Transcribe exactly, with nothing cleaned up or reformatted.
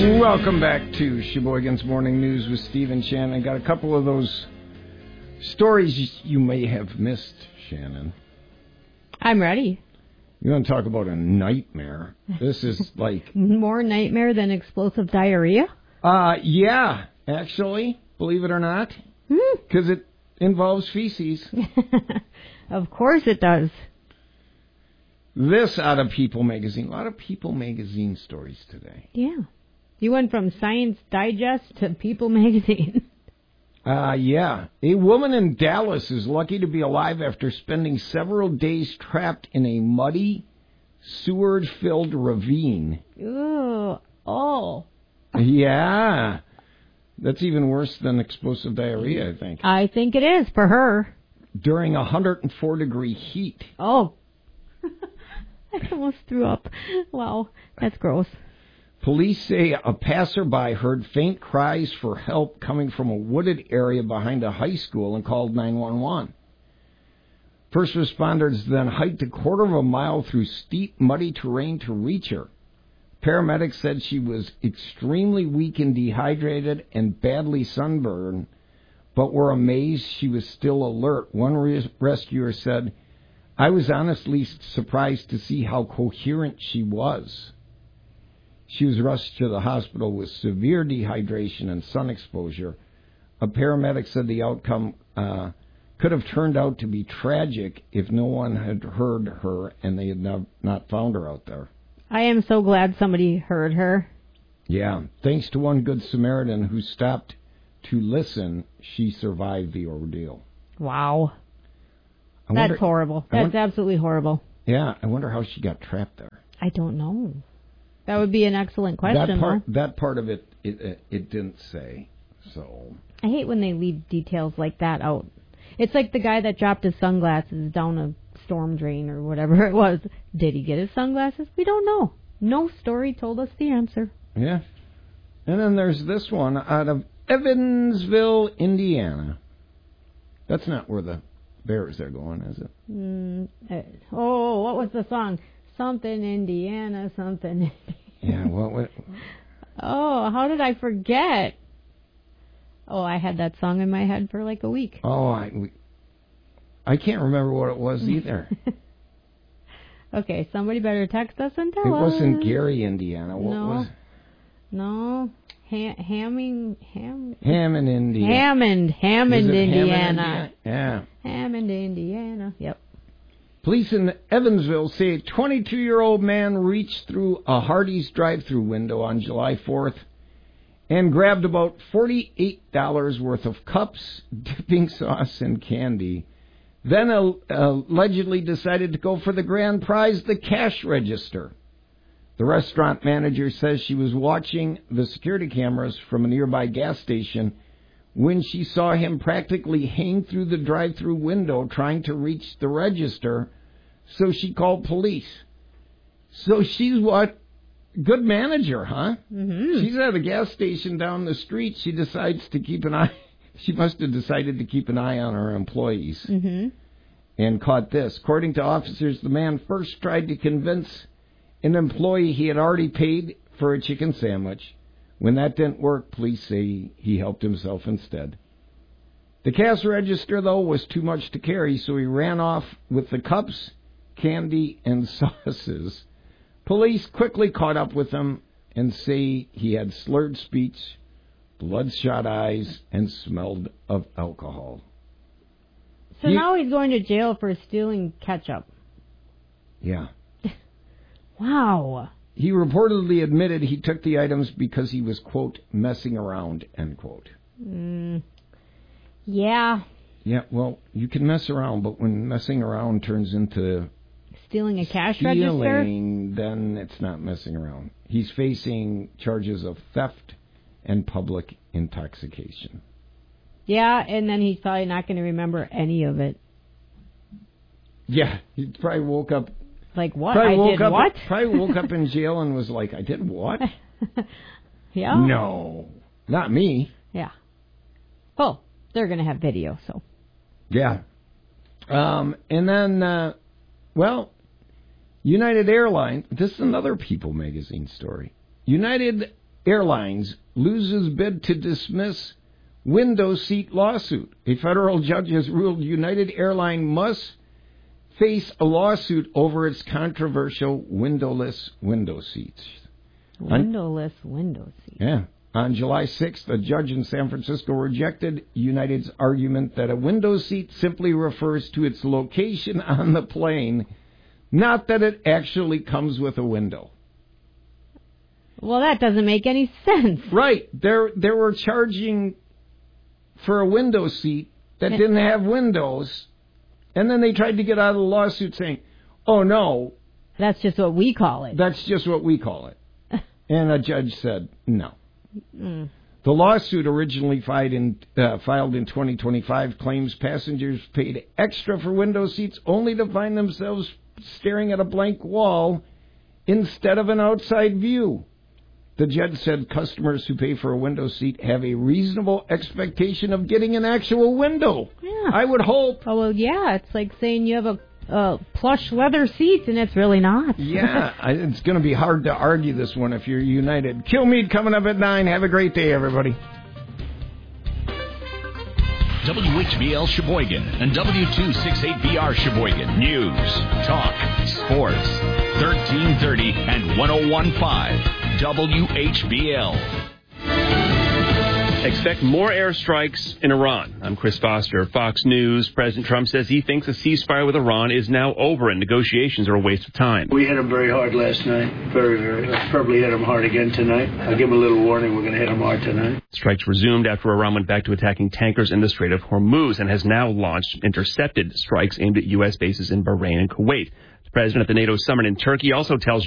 Welcome back to Sheboygan's Morning News with Steve and Shannon. Got a couple of those stories you may have missed, Shannon. I'm ready. You want to talk about a nightmare? This is like... More nightmare than explosive diarrhea? Uh, yeah, actually, believe it or not. Because hmm. it involves feces. Of course it does. This out of People Magazine. A lot of People Magazine stories today. Yeah. You went from Science Digest to People Magazine. Uh, yeah. A woman in Dallas is lucky to be alive after spending several days trapped in a muddy, sewer-filled ravine. Ooh. Oh. Yeah. That's even worse than explosive diarrhea, I think. I think it is for her. During one hundred four degree heat. Oh. I almost threw up. Wow. That's gross. Police say a passerby heard faint cries for help coming from a wooded area behind a high school and called nine one one. First responders then hiked a quarter of a mile through steep, muddy terrain to reach her. Paramedics said she was extremely weak and dehydrated and badly sunburned, but were amazed she was still alert. One res- rescuer said, "I was honestly surprised to see how coherent she was." She was rushed to the hospital with severe dehydration and sun exposure. A paramedic said the outcome uh, could have turned out to be tragic if no one had heard her and they had not, not found her out there. I am so glad somebody heard her. Yeah. Thanks to one good Samaritan who stopped to listen, she survived the ordeal. Wow. I That's wonder, horrible. That's wonder, absolutely horrible. Yeah. I wonder how she got trapped there. I don't know. That would be an excellent question. That part, though. that part of it, it, it, it didn't say. So I hate when they leave details like that out. It's like the guy that dropped his sunglasses down a storm drain or whatever it was. Did he get his sunglasses? We don't know. No story told us the answer. Yeah. And then there's this one out of Evansville, Indiana. That's not where the Bears are going, is it? Mm, uh, oh, what was the song? Something Indiana, something. Yeah, what, what? Oh, how did I forget? Oh, I had that song in my head for like a week. Oh, I, we, I can't remember what it was either. Okay, somebody better text us and tell it us. It wasn't Gary, Indiana. What no, was? No, ha- Hamming, Ham. Hammond, Indiana. Hammond, Hammond, Indiana. Hammond, Indiana. Yeah. Hammond, Indiana. Yep. Police in Evansville say a twenty-two-year-old man reached through a Hardee's drive-thru window on July fourth and grabbed about forty-eight dollars worth of cups, dipping sauce, and candy. Then uh, allegedly decided to go for the grand prize, the cash register. The restaurant manager says she was watching the security cameras from a nearby gas station when she saw him practically hang through the drive-thru window trying to reach the register, so she called police. So she's what? Good manager, huh? Mm-hmm. She's at a gas station down the street. She decides to keep an eye. She must have decided to keep an eye on her employees. Mm-hmm. And caught this. According to officers, the man first tried to convince an employee he had already paid for a chicken sandwich. When that didn't work, police say he helped himself instead. The cash register, though, was too much to carry, so he ran off with the cups, candy, and sauces. Police quickly caught up with him and say he had slurred speech, bloodshot eyes, and smelled of alcohol. So he, now he's going to jail for stealing ketchup. Yeah. Wow. He reportedly admitted he took the items because he was, quote, messing around, end quote. Mm, yeah. Yeah, well, you can mess around, but when messing around turns into... Stealing a cash stealing, register? Then it's not messing around. He's facing charges of theft and public intoxication. Yeah, and then he's probably not going to remember any of it. Yeah, he probably woke up... Like what? Probably I woke did up, what? Probably woke up in jail and was like, I did what? Yeah. No, not me. Yeah. Oh, they're going to have video, so. Yeah. Um, and then, uh, well, United Airlines, this is another People magazine story. United Airlines loses bid to dismiss window seat lawsuit. A federal judge has ruled United Airlines must face a lawsuit over its controversial windowless window seats. Windowless window seats. Yeah. On July sixth, a judge in San Francisco rejected United's argument that a window seat simply refers to its location on the plane, not that it actually comes with a window. Well, that doesn't make any sense. Right. They're, they were charging for a window seat that didn't have windows, and then they tried to get out of the lawsuit saying, oh, no. That's just what we call it. That's just what we call it. And a judge said no. Mm. The lawsuit, originally filed in, uh, filed in twenty twenty-five, claims passengers paid extra for window seats only to find themselves staring at a blank wall instead of an outside view. The judge said customers who pay for a window seat have a reasonable expectation of getting an actual window. Yeah. I would hope. Oh, well, yeah, it's like saying you have a uh, plush leather seat, and it's really not. Yeah, I, it's going to be hard to argue this one if you're United. Kilmeade coming up at nine. Have a great day, everybody. W H B L Sheboygan and W two sixty-eight B R Sheboygan. News, talk, sports. thirteen thirty and one oh one point five W H B L. Expect more airstrikes in Iran. I'm Chris Foster, Fox News. President Trump says he thinks a ceasefire with Iran is now over and negotiations are a waste of time. We hit them very hard last night. Very, very. Let's probably hit them hard again tonight. I'll give them a little warning. We're going to hit them hard tonight. Strikes resumed after Iran went back to attacking tankers in the Strait of Hormuz and has now launched intercepted strikes aimed at U S bases in Bahrain and Kuwait. The president at the NATO summit in Turkey also tells